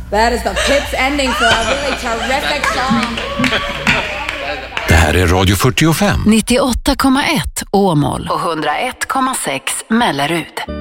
That is the Pips ending for a really terrific song. Det här är Radio 45. 98,1 Åmål och 101,6 Mellerud.